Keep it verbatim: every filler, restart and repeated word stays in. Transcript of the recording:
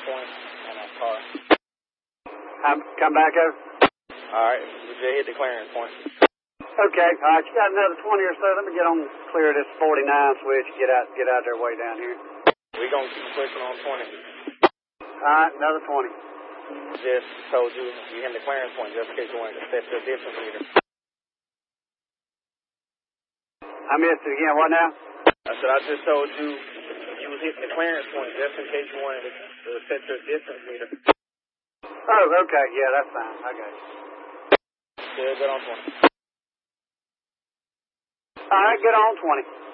point on that car. I'm, come back over. All right, we just hit the clearance point. Okay, all right, you got another twenty or so. Let me get on, clear this forty-nine switch, get out, get out their way down here. We're going to keep pushing on twenty. All right, another twenty. Just told you you hit the clearance point just in case you wanted to set your distance meter. I missed it again. What now? I said I just told you you was hitting the clearance point just in case you wanted to, to set your distance meter. Oh, okay. Yeah, that's fine. I got you. Good, good on twenty. All right, good on twenty.